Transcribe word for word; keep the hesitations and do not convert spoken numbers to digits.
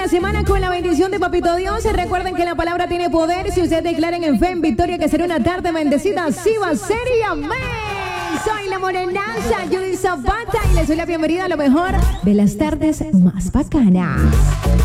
la semana con la bendición de Papito Dios. Recuerden que la palabra tiene poder. Si ustedes declaren en fe, en victoria, que será una tarde bendecida, así va a ser y amén. Soy la morenaza Judy Zapata y les doy la bienvenida a lo mejor de las tardes más bacanas.